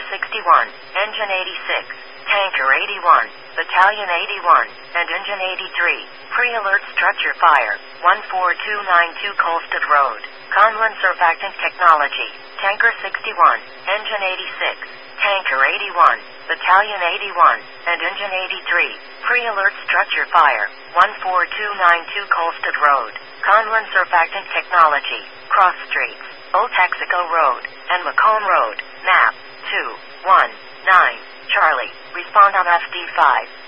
61, Engine 86, Tanker 81, Battalion 81, and Engine 83. Pre-alert structure fire. 14292 Colstead Road. Conlin Surfactant Technology. Tanker 61, Engine 86, Tanker 81, Battalion 81, and Engine 83. Pre-alert structure fire. 14292 Colstead Road. Conlin Surfactant Technology. Cross Streets, Old Texaco Road, and Macomb Road. Map 219 Charlie. Respond on FD5.